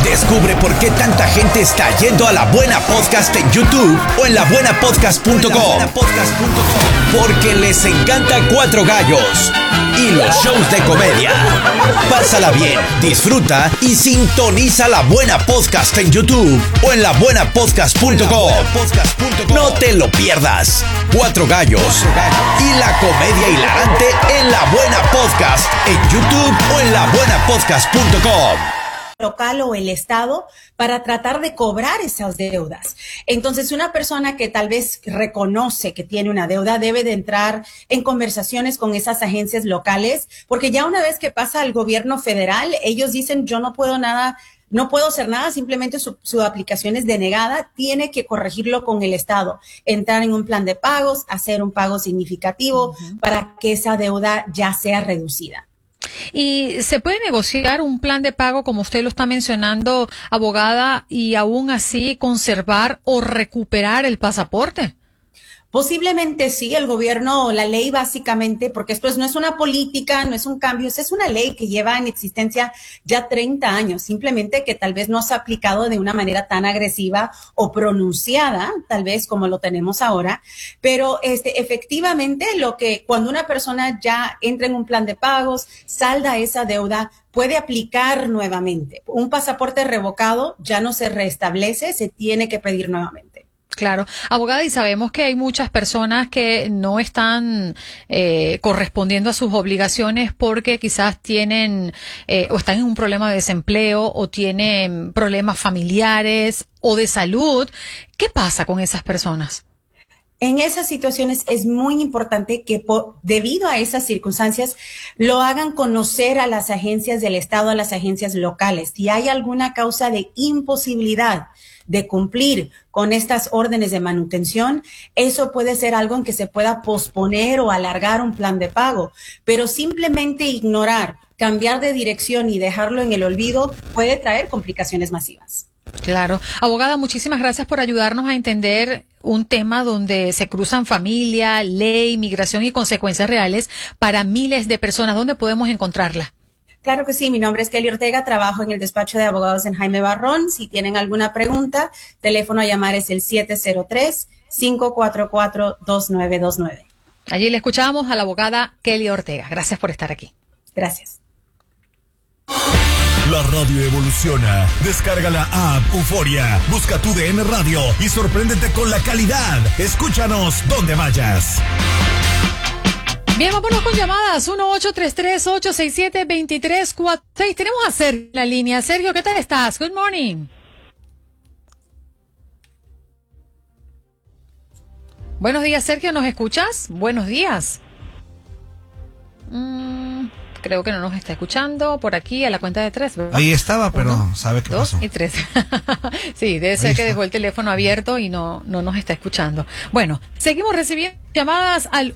Descubre por qué tanta gente está yendo a La Buena Podcast en YouTube o en labuenapodcast.com. Porque les encanta Cuatro Gallos y los shows de comedia. Pásala bien, disfruta y sintoniza La Buena Podcast en YouTube o en labuenapodcast.com. No te lo pierdas. Cuatro Gallos y la comedia hilarante en La Buena Podcast en YouTube o en labuenapodcast.com. Local o el Estado para tratar de cobrar esas deudas. Entonces, una persona que tal vez reconoce que tiene una deuda debe de entrar en conversaciones con esas agencias locales, porque ya una vez que pasa al gobierno federal, ellos dicen, yo no puedo nada, no puedo hacer nada, simplemente su aplicación es denegada, tiene que corregirlo con el Estado, entrar en un plan de pagos, hacer un pago significativo para que esa deuda ya sea reducida. ¿Y se puede negociar un plan de pago, como usted lo está mencionando, abogada, y aún así conservar o recuperar el pasaporte? Posiblemente sí, el gobierno, la ley básicamente, porque esto no es una política, no es un cambio, es una ley que lleva en existencia ya 30 años, simplemente que tal vez no se ha aplicado de una manera tan agresiva o pronunciada, tal vez como lo tenemos ahora, pero efectivamente cuando una persona ya entra en un plan de pagos, salda esa deuda, puede aplicar nuevamente. Un pasaporte revocado ya no se restablece, se tiene que pedir nuevamente. Claro, abogada, y sabemos que hay muchas personas que no están correspondiendo a sus obligaciones porque quizás tienen o están en un problema de desempleo o tienen problemas familiares o de salud. ¿Qué pasa con esas personas? En esas situaciones es muy importante que debido a esas circunstancias lo hagan conocer a las agencias del Estado, a las agencias locales. Si hay alguna causa de imposibilidad de cumplir con estas órdenes de manutención, eso puede ser algo en que se pueda posponer o alargar un plan de pago, pero simplemente ignorar, cambiar de dirección y dejarlo en el olvido puede traer complicaciones masivas. Claro. Abogada, muchísimas gracias por ayudarnos a entender un tema donde se cruzan familia, ley, migración y consecuencias reales para miles de personas. ¿Dónde podemos encontrarla? Claro que sí, mi nombre es Kelly Ortega, trabajo en el despacho de abogados en Jaime Barrón. Si tienen alguna pregunta, teléfono a llamar es el 703-544-2929. Allí le escuchamos a la abogada Kelly Ortega. Gracias por estar aquí. Gracias. La radio evoluciona. Descarga la app Euforia. Busca tu DN Radio y sorpréndete con la calidad. Escúchanos donde vayas. Bien, vámonos con llamadas. 1-833-867-2346. Tenemos a Sergio en la línea. Sergio, ¿qué tal estás? Good morning. Buenos días, Sergio. ¿Nos escuchas? Buenos días. Creo que no nos está escuchando por aquí a la cuenta de 3, ¿verdad? Ahí estaba, pero ¿Uno, ¿sabe qué pasó? 2 y 3. Sí, debe ser que dejó el teléfono abierto y no nos está escuchando. Bueno, seguimos recibiendo llamadas al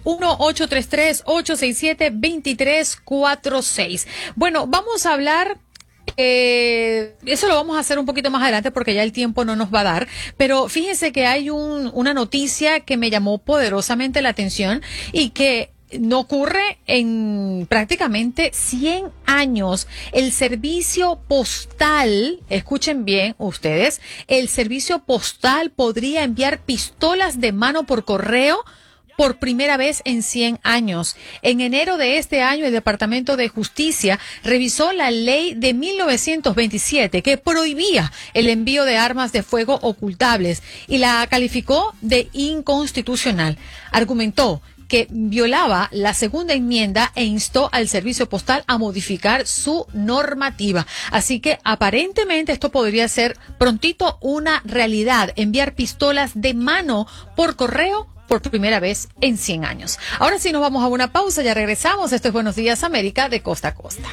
1-833-867-2346. Bueno, vamos a hablar... eso lo vamos a hacer un poquito más adelante porque ya el tiempo no nos va a dar, pero fíjense que hay una noticia que me llamó poderosamente la atención y que no ocurre en prácticamente 100 años. El servicio postal, escuchen bien ustedes, el servicio postal podría enviar pistolas de mano por correo por primera vez en 100 años. En enero de este año, el Departamento de Justicia revisó la ley de 1927 que prohibía el envío de armas de fuego ocultables y la calificó de inconstitucional. Argumentó que violaba la segunda enmienda e instó al servicio postal a modificar su normativa. Así que aparentemente esto podría ser prontito una realidad, enviar pistolas de mano por correo por primera vez en 100 años. Ahora sí nos vamos a una pausa, ya regresamos. Esto es Buenos Días América de costa a costa.